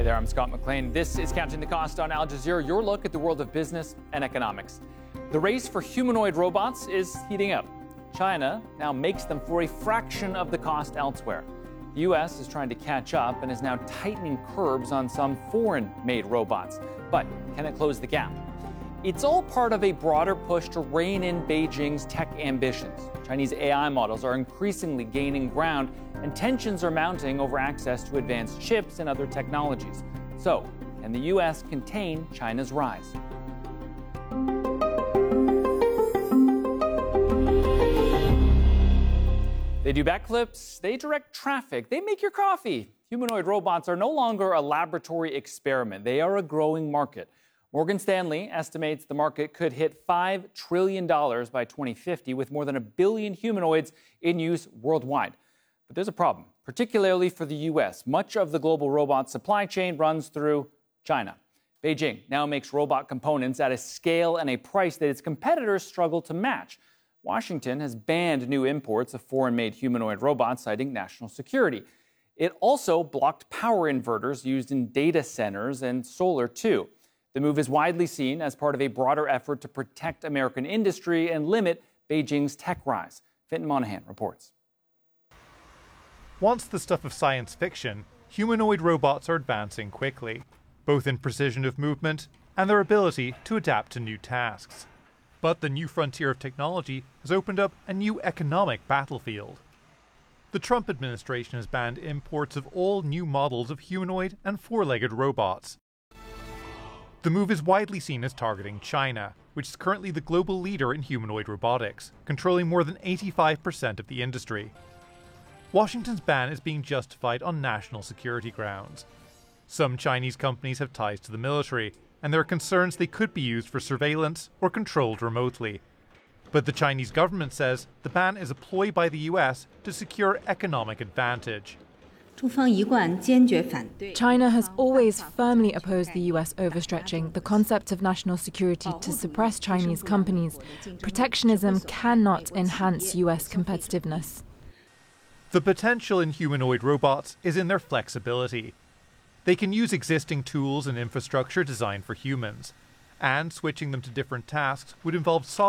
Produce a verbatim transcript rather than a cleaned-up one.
Hey there, I'm Scott McLean. This is Counting the Cost on Al Jazeera, your look at the world of business and economics. The race for humanoid robots is heating up. China now makes them for a fraction of the cost elsewhere. The U S is trying to catch up and is now tightening curbs on some foreign-made robots. But can it close the gap? It's all part of a broader push to rein in Beijing's tech ambitions. Chinese A I models are increasingly gaining ground, and tensions are mounting over access to advanced chips and other technologies. So, can the U S contain China's rise? They do backflips, they direct traffic, they make your coffee. Humanoid robots are no longer a laboratory experiment. They are a growing market. Morgan Stanley estimates the market could hit five trillion dollars by twenty fifty, with more than a billion humanoids in use worldwide. But there's a problem, particularly for the U S. Much of the global robot supply chain runs through China. Beijing now makes robot components at a scale and a price that its competitors struggle to match. Washington has banned new imports of foreign-made humanoid robots, citing national security. It also blocked power inverters used in data centers and solar, too. The move is widely seen as part of a broader effort to protect American industry and limit Beijing's tech rise. Fintan Monahan reports. Once the stuff of science fiction, humanoid robots are advancing quickly, both in precision of movement and their ability to adapt to new tasks. But the new frontier of technology has opened up a new economic battlefield. The Trump administration has banned imports of all new models of humanoid and four-legged robots. The move is widely seen as targeting China, which is currently the global leader in humanoid robotics, controlling more than eighty-five percent of the industry. Washington's ban is being justified on national security grounds. Some Chinese companies have ties to the military, and there are concerns they could be used for surveillance or controlled remotely. But the Chinese government says the ban is a ploy by the U S to secure economic advantage. China has always firmly opposed the U S overstretching the concept of national security to suppress Chinese companies. Protectionism cannot enhance U S competitiveness. The potential in humanoid robots is in their flexibility. They can use existing tools and infrastructure designed for humans, and switching them to different tasks would involve software